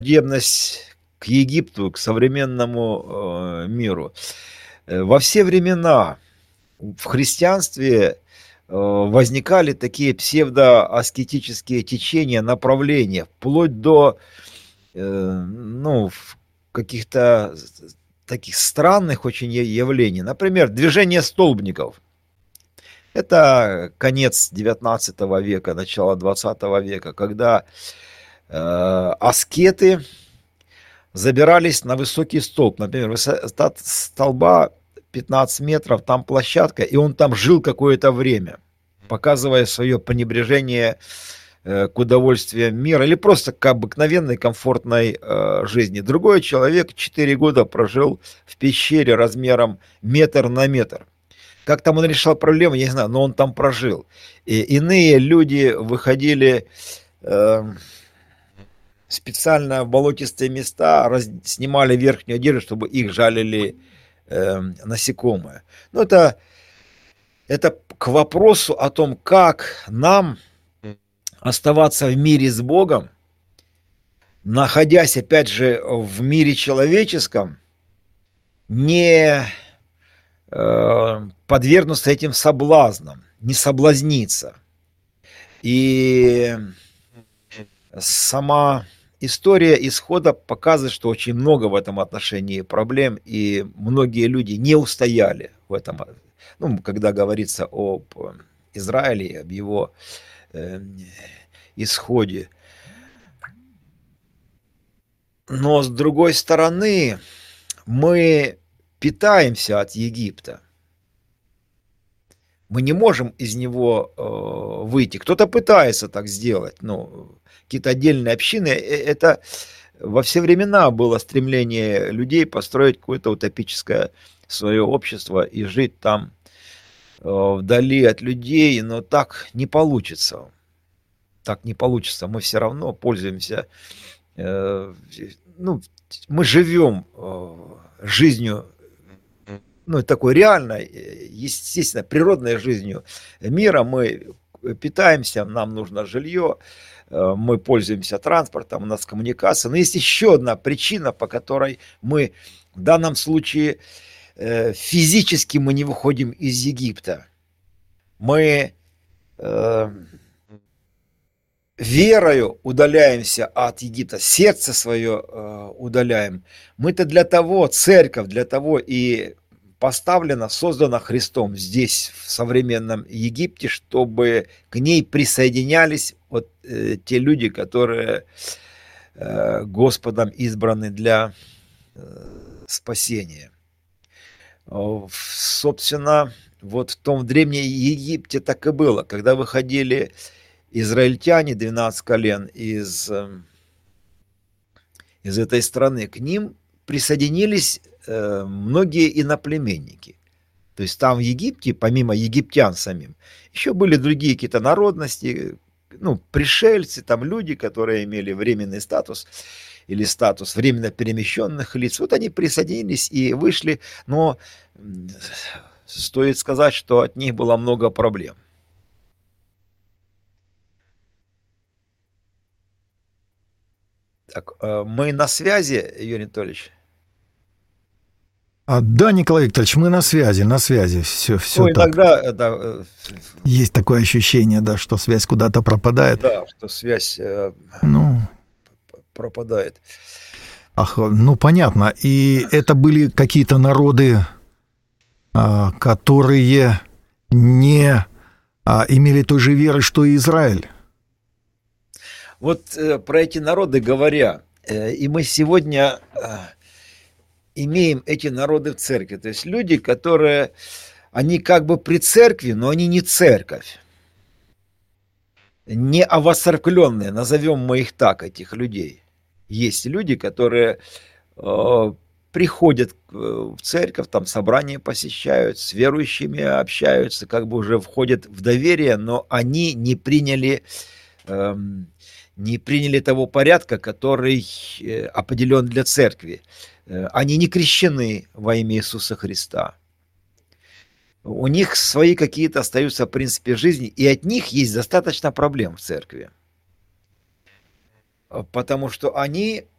враждебность к Египту, к современному миру. Во все времена в христианстве возникали такие псевдоаскетические течения, направления, вплоть до каких-то таких странных очень явлений. Например, движение столбников. Это конец 19 века, начало 20 века, когда аскеты забирались на высокий столб. Например, высота столба 15 метров, там площадка, и он там жил какое-то время, показывая свое пренебрежение к удовольствиям мира или просто к обыкновенной комфортной жизни. Другой человек 4 года прожил в пещере размером метр на метр. Как там он решал проблему, я не знаю, но он там прожил. И иные люди выходили специально в болотистые места, снимали верхнюю одежду, чтобы их жалили насекомые. Но это к вопросу о том, как нам оставаться в мире с Богом, находясь, опять же, в мире человеческом, не подвергнуться этим соблазнам, не соблазниться. И сама история исхода показывает, что очень много в этом отношении проблем, и многие люди не устояли в этом. Ну, когда говорится об Израиле, об его исходе. Но с другой стороны, мы питаемся от Египта. Мы не можем из него выйти. Кто-то пытается так сделать, какие-то отдельные общины. Это во все времена было стремление людей построить какое-то утопическое свое общество и жить там вдали от людей, но так не получится. Так не получится. Мы все равно пользуемся, мы живем жизнью, такой реальной, естественно, природной жизнью мира. Мы питаемся, нам нужно жилье, мы пользуемся транспортом, у нас коммуникация. Но есть еще одна причина, по которой мы в данном случае физически мы не выходим из Египта. Мы верою удаляемся от Египта, сердце свое удаляем. Мы-то для того, церковь для того и поставлена, создана Христом здесь, в современном Египте, чтобы к ней присоединялись те люди, которые Господом избраны для спасения. Собственно, в том древнем Египте так и было. Когда выходили израильтяне, 12 колен из этой страны, к ним присоединились многие иноплеменники. То есть там в Египте, помимо египтян самим, еще были другие какие-то народности, пришельцы, там люди, которые имели временный статус или статус временно перемещенных лиц. Вот они присоединились и вышли, но стоит сказать, что от них было много проблем. Так, мы на связи, Юрий Анатольевич? Да, Николай Викторович, мы на связи, все иногда, так. Есть такое ощущение, да, что связь куда-то пропадает. Да, что связь пропадает. Понятно. И это были какие-то народы, которые не имели той же веры, что и Израиль. Вот про эти народы говоря, и мы сегодня имеем эти народы в церкви. То есть люди, которые, они как бы при церкви, но они не церковь. Не овоцерквленные, назовем мы их так, этих людей. Есть люди, которые приходят в церковь, там собрания посещают, с верующими общаются, как бы уже входят в доверие, но они не приняли того порядка, который определен для церкви. Они не крещены во имя Иисуса Христа. У них свои какие-то остаются принципы жизни, и от них есть достаточно проблем в церкви. Потому что они